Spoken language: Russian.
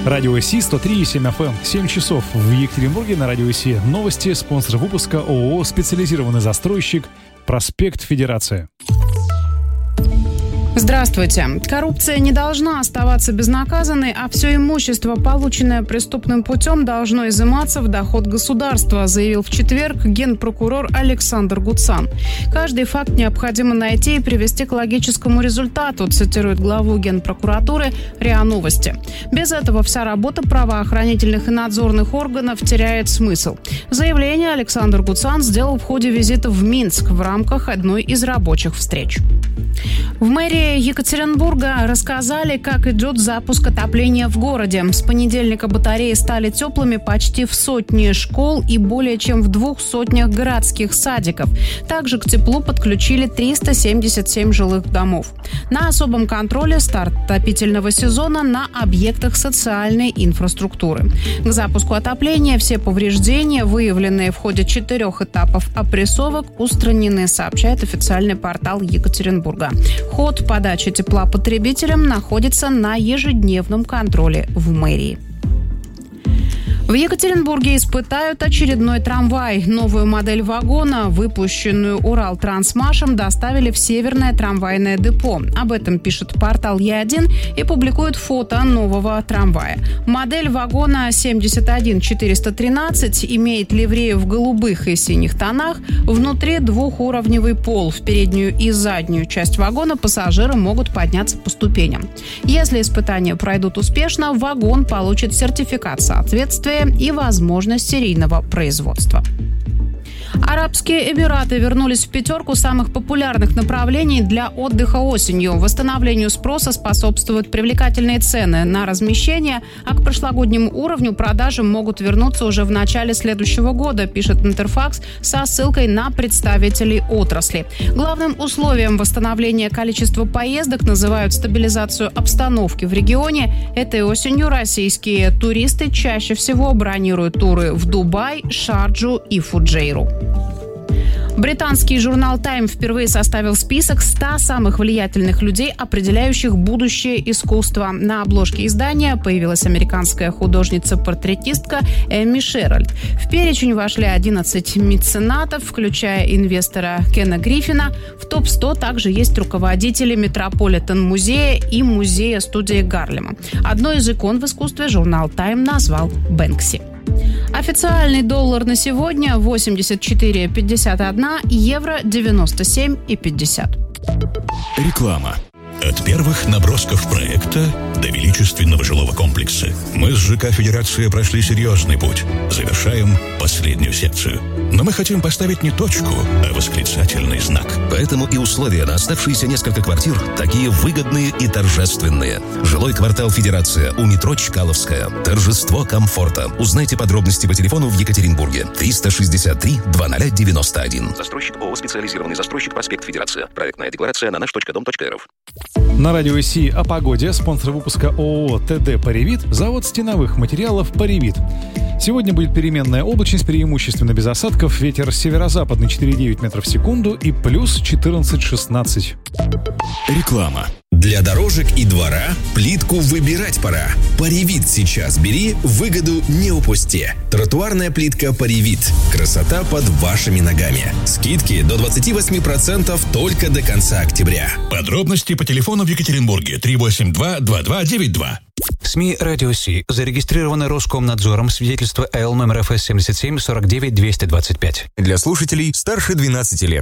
Радио СИ 103,7 FM. 7 часов в Екатеринбурге на Радио СИ. Новости. Спонсор выпуска ООО «Специализированный застройщик». Проспект Федерация. Здравствуйте. Коррупция не должна оставаться безнаказанной, а все имущество, полученное преступным путем, должно изыматься в доход государства, заявил в четверг генпрокурор Александр Гуцан. Каждый факт необходимо найти и привести к логическому результату, цитирует главу Генпрокуратуры РИА Новости. Без этого вся работа правоохранительных и надзорных органов теряет смысл. Заявление Александр Гуцан сделал в ходе визита в Минск в рамках одной из рабочих встреч. В мэрии Екатеринбурга рассказали, как идет запуск отопления в городе. С понедельника батареи стали теплыми почти в 100 школ и более чем в 200 городских садиков. Также к теплу подключили 377 жилых домов. На особом контроле старт отопительного сезона на объектах социальной инфраструктуры. К запуску отопления все повреждения, выявленные в ходе 4 этапов опрессовок, устранены, сообщает официальный портал Екатеринбурга. Ход подачи тепла потребителям находится на ежедневном контроле в мэрии. В Екатеринбурге испытают очередной трамвай. Новую модель вагона, выпущенную Уралтрансмашем, доставили в Северное трамвайное депо. Об этом пишет портал Е1 и публикует фото нового трамвая. Модель вагона 71413 имеет ливрею в голубых и синих тонах. Внутри двухуровневый пол. В переднюю и заднюю часть вагона пассажиры могут подняться по ступеням. Если испытания пройдут успешно, вагон получит сертификат соответствия и возможность серийного производства. Арабские Эмираты вернулись в 5 самых популярных направлений для отдыха осенью. Восстановлению спроса способствуют привлекательные цены на размещение, а к прошлогоднему уровню продажи могут вернуться уже в начале следующего года, пишет Интерфакс со ссылкой на представителей отрасли. Главным условием восстановления количества поездок называют стабилизацию обстановки в регионе. Этой осенью российские туристы чаще всего бронируют туры в Дубай, Шарджу и Фуджейру. Британский журнал «Тайм» впервые составил список 100 самых влиятельных людей, определяющих будущее искусства. На обложке издания появилась американская художница-портретистка Эми Шеральд. В перечень вошли 11 меценатов, включая инвестора Кена Гриффина. В топ-100 также есть руководители Метрополитен-музея и музея-студии Гарлема. Одной из икон в искусстве журнал «Тайм» назвал Бэнкси. Официальный доллар на сегодня 84,51, евро 97,50. Реклама. От первых набросков проекта до величественного жилого комплекса мы с ЖК «Федерация» прошли серьезный путь. Завершаем последнюю секцию. Но мы хотим поставить не точку, а восклицательный знак. Поэтому и условия на оставшиеся несколько квартир такие выгодные и торжественные. Жилой квартал «Федерация» у метро Чкаловская. Торжество комфорта. Узнайте подробности по телефону в Екатеринбурге. 363-2091. Застройщик ООО «Специализированный застройщик», проспект Федерация. Проектная декларация на nаш.дом.рф. На Радио СИ о погоде. Спонсор выпуска ООО «ТД Паривит», завод стеновых материалов «Паривит». Сегодня будет переменная облачность, преимущественно без осадков. Ветер северо-западный 4,9 метров в секунду и плюс 14-16. Реклама. Для дорожек и двора плитку выбирать пора. Паривит сейчас бери, выгоду не упусти. Тротуарная плитка Паривит. Красота под вашими ногами. Скидки до 28% только до конца октября. Подробности по телефону в Екатеринбурге 382-2292. СМИ «Радио СИ» зарегистрированы Роскомнадзором, свидетельство Л номер ФС 77 49 225. Для слушателей старше 12 лет.